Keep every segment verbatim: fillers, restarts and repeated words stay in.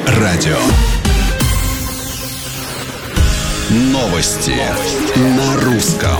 радио. Новости на русском.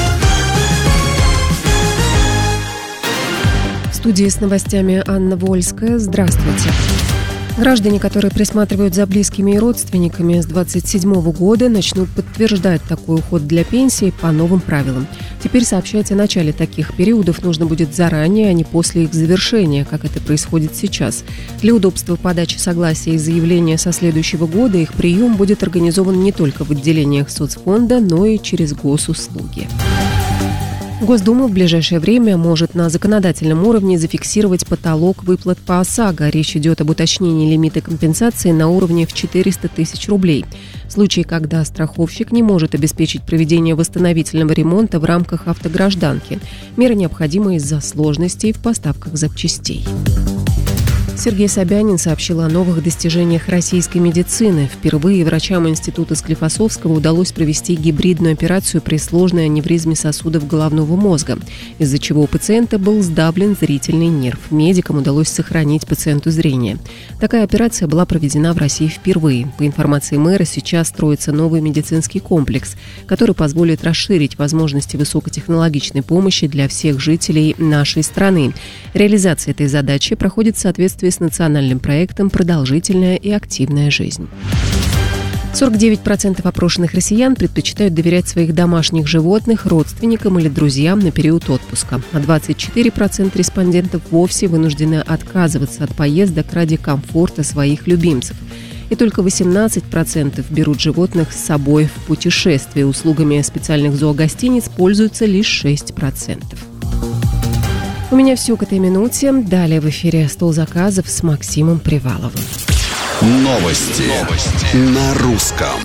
В студии с новостями Анна Вольская. Здравствуйте. Граждане, которые присматривают за близкими и родственниками, с двадцать седьмого года начнут подтверждать такой уход для пенсии по новым правилам. Теперь сообщать о начале таких периодов нужно будет заранее, а не после их завершения, как это происходит сейчас. Для удобства подачи согласия и заявления со следующего года их прием будет организован не только в отделениях соцфонда, но и через госуслуги. Госдума в ближайшее время может на законодательном уровне зафиксировать потолок выплат по ОСАГО. Речь идет об уточнении лимита компенсации на уровне в четыреста тысяч рублей. В случае, когда страховщик не может обеспечить проведение восстановительного ремонта в рамках автогражданки. Мера необходима из-за сложностей в поставках запчастей. Сергей Собянин сообщил о новых достижениях российской медицины. Впервые врачам Института Склифосовского удалось провести гибридную операцию при сложной аневризме сосудов головного мозга, из-за чего у пациента был сдавлен зрительный нерв. Медикам удалось сохранить пациенту зрение. Такая операция была проведена в России впервые. По информации мэра, сейчас строится новый медицинский комплекс, который позволит расширить возможности высокотехнологичной помощи для всех жителей нашей страны. Реализация этой задачи проходит в соответствии с национальным проектом «Продолжительная и активная жизнь». сорок девять процентов опрошенных россиян предпочитают доверять своих домашних животных родственникам или друзьям на период отпуска, а двадцать четыре процента респондентов вовсе вынуждены отказываться от поездок ради комфорта своих любимцев. И только восемнадцать процентов берут животных с собой в путешествие. Услугами специальных зоогостиниц пользуются лишь шесть процентов. У меня все к этой минуте. Далее в эфире «Стол заказов» с Максимом Приваловым. Новости, Новости. на русском.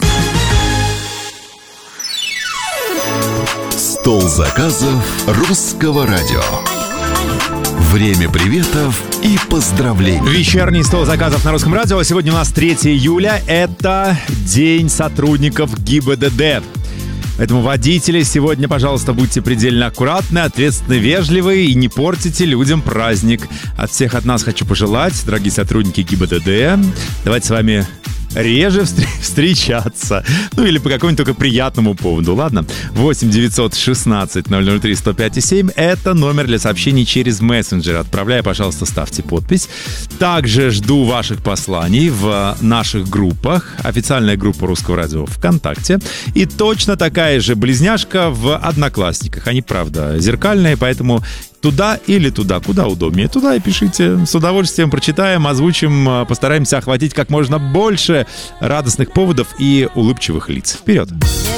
Стол заказов русского радио. Время приветов и поздравлений. Вечерний стол заказов на русском радио. Сегодня у нас третьего июля. Это День сотрудников ГИБДД. Поэтому, водители, сегодня, пожалуйста, будьте предельно аккуратны, ответственны, вежливы и не портите людям праздник. От всех от нас хочу пожелать, дорогие сотрудники ГИБДД, давайте с вами реже встречаться. Ну или по какому-нибудь только приятному поводу, ладно? восемь девятьсот шестнадцать ноль ноль три сто пять семь — это номер для сообщений через мессенджер. Отправляя, пожалуйста, ставьте подпись. Также жду ваших посланий в наших группах. Официальная группа Русского радио ВКонтакте. И точно такая же близняшка в Одноклассниках. Они, правда, зеркальные, поэтому туда или туда, куда удобнее. Туда и пишите. С удовольствием прочитаем, озвучим, постараемся охватить как можно больше радостных поводов и улыбчивых лиц. Вперед!